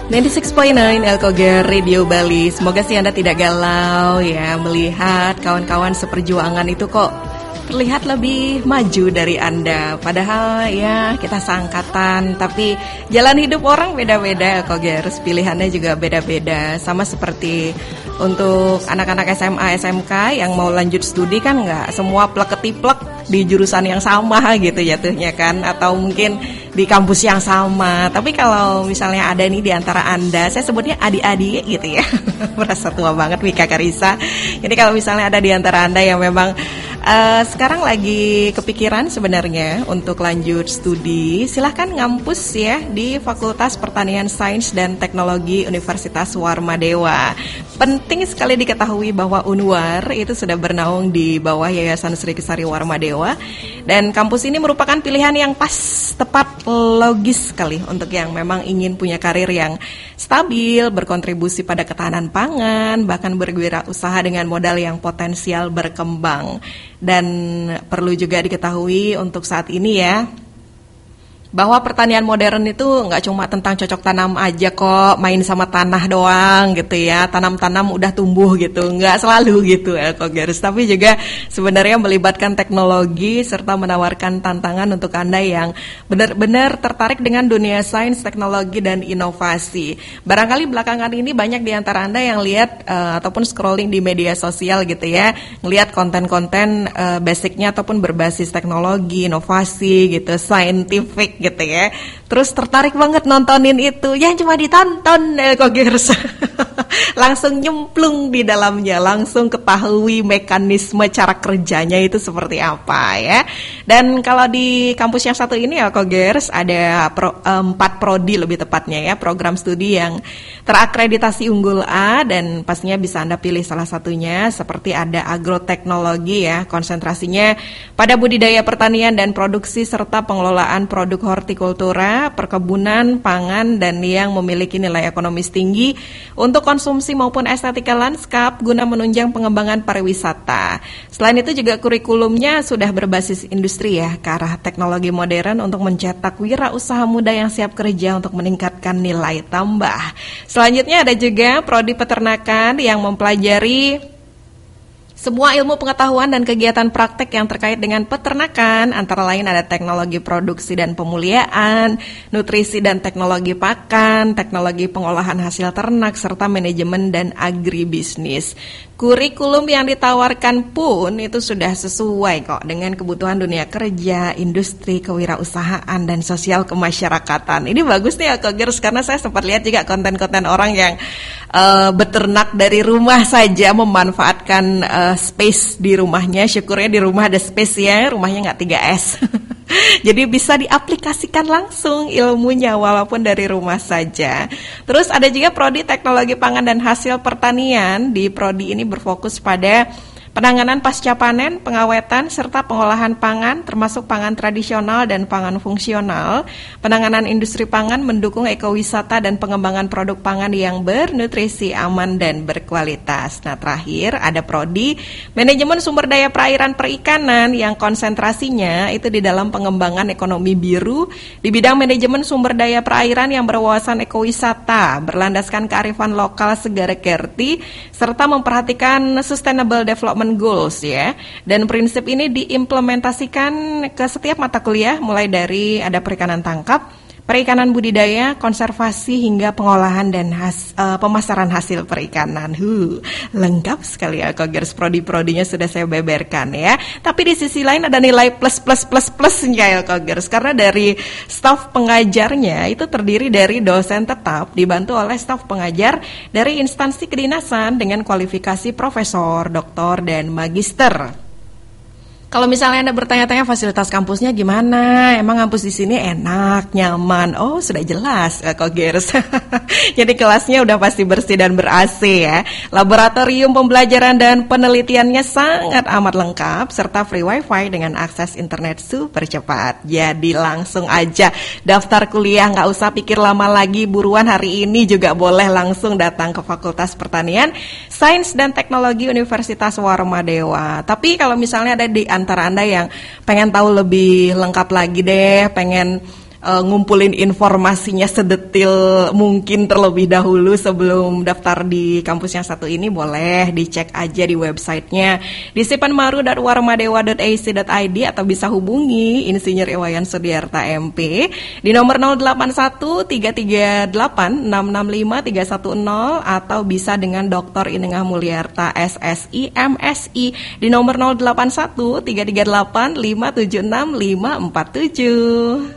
96.9 Elkoger Radio Bali. Semoga sih Anda tidak galau ya melihat kawan-kawan seperjuangan itu kok terlihat lebih maju dari Anda. Padahal ya kita seangkatan, tapi jalan hidup orang beda-beda Elkogers. Pilihannya juga beda-beda. Sama seperti untuk anak-anak SMA, SMK yang mau lanjut studi kan nggak semua plek-ketiplek di jurusan yang sama gitu jatuhnya kan. Atau mungkin di kampus yang sama. Tapi kalau misalnya ada nih di antara Anda, saya sebutnya adik-adik gitu ya. Merasa tua banget Mika Karisa. Jadi kalau misalnya ada di antara Anda yang memang sekarang lagi kepikiran sebenarnya untuk lanjut studi, silahkan ngampus ya di Fakultas Pertanian Sains dan Teknologi Universitas Warmadewa. Penting sekali diketahui bahwa Unwar itu sudah bernaung di bawah Yayasan Sri Kesari Warmadewa, dan kampus ini merupakan pilihan yang pas, tepat, logis sekali untuk yang memang ingin punya karir yang stabil, berkontribusi pada ketahanan pangan, bahkan berwirausaha dengan modal yang potensial berkembang. Dan perlu juga diketahui untuk saat ini ya, bahwa pertanian modern itu nggak cuma tentang cocok tanam aja kok, main sama tanah doang gitu ya, tanam-tanam udah tumbuh gitu, nggak selalu gitu Elkogers, tapi juga sebenarnya melibatkan teknologi serta menawarkan tantangan untuk Anda yang benar-benar tertarik dengan dunia sains, teknologi, dan inovasi. Barangkali belakangan ini banyak di antara Anda yang lihat ataupun scrolling di media sosial gitu ya, ngelihat konten-konten basicnya ataupun berbasis teknologi, inovasi gitu, scientific gitu ya. Terus tertarik banget nontonin itu. Yang cuma ditonton Elkogers. Langsung nyemplung di dalamnya, langsung ketahui mekanisme cara kerjanya itu seperti apa ya. Dan kalau di kampus yang satu ini Elkogers ada 4 prodi lebih tepatnya ya, program studi yang terakreditasi unggul A, dan pastinya bisa Anda pilih salah satunya. Seperti ada agroteknologi ya, konsentrasinya pada budidaya pertanian dan produksi serta pengelolaan produk hortikultura, perkebunan, pangan, dan yang memiliki nilai ekonomis tinggi untuk konsumsi maupun estetika lanskap guna menunjang pengembangan pariwisata. Selain itu juga kurikulumnya sudah berbasis industri ya, ke arah teknologi modern untuk mencetak wirausaha muda yang siap kerja untuk meningkatkan nilai tambah. Selanjutnya ada juga prodi peternakan yang mempelajari semua ilmu pengetahuan dan kegiatan praktek yang terkait dengan peternakan, antara lain ada teknologi produksi dan pemuliaan, nutrisi dan teknologi pakan, teknologi pengolahan hasil ternak, serta manajemen dan agribisnis. Kurikulum yang ditawarkan pun itu sudah sesuai kok dengan kebutuhan dunia kerja, industri, kewirausahaan, dan sosial kemasyarakatan. Ini bagus nih Elkogers, karena saya sempat lihat juga konten-konten orang yang beternak dari rumah saja, memanfaatkan space di rumahnya. Syukurnya di rumah ada space ya, rumahnya nggak 3S. Jadi bisa diaplikasikan langsung ilmunya walaupun dari rumah saja. Terus ada juga prodi teknologi pangan dan hasil pertanian. Di prodi ini berfokus pada penanganan pasca panen, pengawetan, serta pengolahan pangan, termasuk pangan tradisional dan pangan fungsional. Penanganan industri pangan mendukung ekowisata dan pengembangan produk pangan yang bernutrisi, aman, dan berkualitas. Nah, terakhir ada prodi manajemen sumber daya perairan perikanan yang konsentrasinya itu di dalam pengembangan ekonomi biru di bidang manajemen sumber daya perairan yang berwawasan ekowisata, berlandaskan kearifan lokal segara kerti, serta memperhatikan sustainable development goals ya. Dan prinsip ini diimplementasikan ke setiap mata kuliah, mulai dari ada perikanan tangkap, perikanan budidaya, konservasi, hingga pengolahan dan pemasaran hasil perikanan. Lengkap sekali Elkogers, prodi-prodinya sudah saya beberkan ya. Tapi di sisi lain ada nilai plus-plus-plus-plusnya Elkogers, karena dari staf pengajarnya itu terdiri dari dosen tetap dibantu oleh staf pengajar dari instansi kedinasan dengan kualifikasi profesor, doktor, dan magister. Kalau misalnya Anda bertanya-tanya fasilitas kampusnya gimana, emang kampus di sini enak, nyaman? Oh, sudah jelas Elkogers. Jadi kelasnya udah pasti bersih dan ber-AC ya. Laboratorium pembelajaran dan penelitiannya sangat amat lengkap, serta free wifi dengan akses internet super cepat. Jadi langsung aja daftar kuliah, nggak usah pikir lama lagi, buruan hari ini juga boleh langsung datang ke Fakultas Pertanian, Sains dan Teknologi Universitas Warmadewa. Tapi kalau misalnya ada di antara Anda yang pengen tahu lebih lengkap lagi deh, pengen ngumpulin informasinya sedetil mungkin terlebih dahulu sebelum daftar di kampus yang satu ini, boleh dicek aja di websitenya di sipanmaru.warmadewa.ac.id atau bisa hubungi Insinyur Iwayan Sudiarta MP di nomor 081-338-665-310 atau bisa dengan Dr. Inengah Mulyarta SSI MSI di nomor 081-338-576-547.